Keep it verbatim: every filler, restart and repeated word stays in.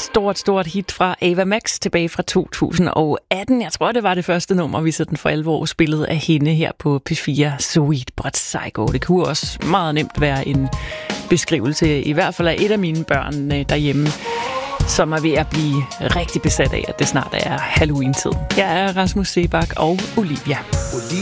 stort, stort hit fra Ava Max tilbage fra to tusind og atten. Jeg tror, det var det første nummer, vi sådan for alvor spillede af hende her på P fire. Sweet but Psycho. Det kunne også meget nemt være en beskrivelse, i hvert fald af et af mine børn derhjemme, som er ved at blive rigtig besat af, at det snart er Halloween-tid. Jeg er Rasmus Seebach og Olivia.